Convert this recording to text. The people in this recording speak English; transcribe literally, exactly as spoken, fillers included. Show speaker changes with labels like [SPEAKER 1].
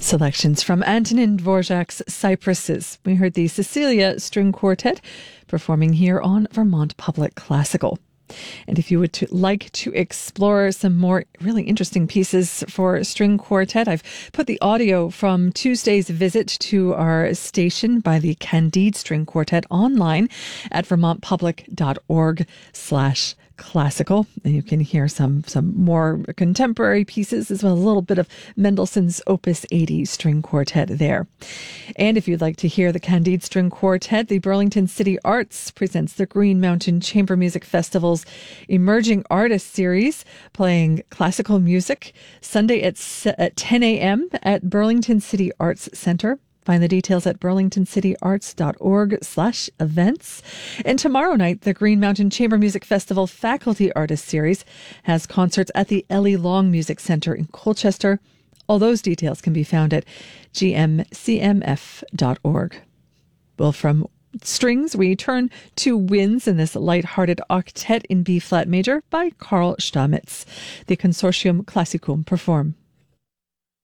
[SPEAKER 1] Selections from Antonin Dvorak's Cypresses. We heard the Cecilia String Quartet performing here on Vermont Public Classical. And if you would to like to explore some more really interesting pieces for string quartet, I've put the audio from Tuesday's visit to our station by the Candide String Quartet online at vermontpublic.org slash classical. And you can hear some some more contemporary pieces as well as a little bit of Mendelssohn's Opus eighty String Quartet there. And if you'd like to hear the Candide String Quartet, the Burlington City Arts presents the Green Mountain Chamber Music Festival's Emerging Artists Series, playing classical music Sunday at, at ten a.m. at Burlington City Arts Center. Find the details at burlingtoncityarts.org slash events. And tomorrow night, the Green Mountain Chamber Music Festival Faculty Artist Series has concerts at the Ellie Long Music Center in Colchester. All those details can be found at g m c m f dot org. Well, from strings, we turn to winds in this light-hearted octet in B-flat major by Carl Stamitz. The Consortium Classicum perform.